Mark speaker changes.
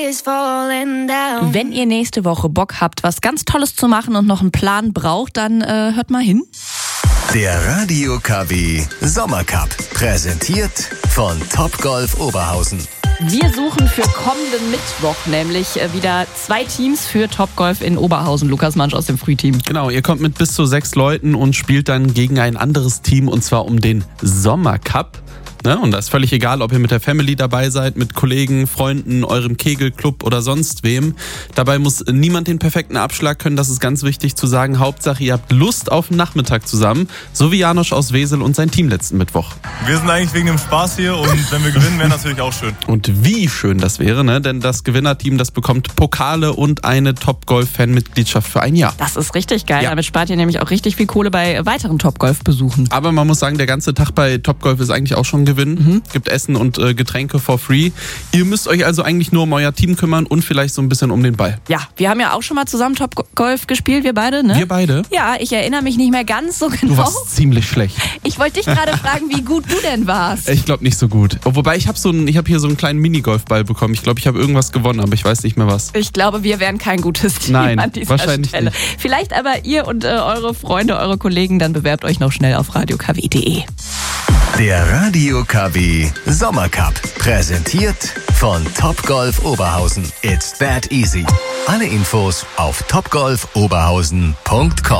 Speaker 1: Wenn ihr nächste Woche Bock habt, was ganz Tolles zu machen und noch einen Plan braucht, dann hört mal hin.
Speaker 2: Der Radio KW Sommercup, präsentiert von Topgolf Oberhausen.
Speaker 1: Wir suchen für kommenden Mittwoch nämlich wieder 2 Teams für Topgolf in Oberhausen. Lukas Mansch aus dem Frühteam.
Speaker 3: Genau, ihr kommt mit bis zu 6 Leuten und spielt dann gegen ein anderes Team, und zwar um den Sommercup. Ne? Und da ist völlig egal, ob ihr mit der Family dabei seid, mit Kollegen, Freunden, eurem Kegelclub oder sonst wem. Dabei muss niemand den perfekten Abschlag können, das ist ganz wichtig zu sagen. Hauptsache, ihr habt Lust auf einen Nachmittag zusammen, so wie Janosch aus Wesel und sein Team letzten Mittwoch.
Speaker 4: Wir sind eigentlich wegen dem Spaß hier und wenn wir gewinnen, wäre natürlich auch schön.
Speaker 3: Und wie schön das wäre, ne? Denn das Gewinnerteam, das bekommt Pokale und eine Topgolf-Fan-Mitgliedschaft für ein Jahr.
Speaker 1: Das ist richtig geil,
Speaker 3: Ja.
Speaker 1: Damit spart ihr nämlich auch richtig viel Kohle bei weiteren Topgolf-Besuchen.
Speaker 3: Aber man muss sagen, der ganze Tag bei Topgolf ist eigentlich auch schon Gewinn. Gibt Essen und Getränke for free. Ihr müsst euch also eigentlich nur um euer Team kümmern und vielleicht so ein bisschen um den Ball.
Speaker 1: Ja, wir haben ja auch schon mal zusammen Topgolf gespielt, wir beide, ne?
Speaker 3: Wir beide?
Speaker 1: Ja, ich erinnere mich nicht mehr ganz so genau.
Speaker 3: Du warst ziemlich schlecht.
Speaker 1: Ich wollte dich gerade fragen, wie gut du denn warst.
Speaker 3: Ich glaube nicht so gut. Wobei ich habe hier so einen kleinen Minigolfball bekommen. Ich glaube, ich habe irgendwas gewonnen, aber ich weiß nicht mehr was.
Speaker 1: Ich glaube, wir wären kein gutes Team
Speaker 3: Nein,
Speaker 1: an dieser
Speaker 3: wahrscheinlich
Speaker 1: Stelle.
Speaker 3: nicht.
Speaker 1: Vielleicht aber ihr und eure Freunde, eure Kollegen, dann bewerbt euch noch schnell auf radiokw.de.
Speaker 2: Der Radio KW Sommercup, präsentiert von Topgolf Oberhausen. It's that easy. Alle Infos auf topgolfoberhausen.com.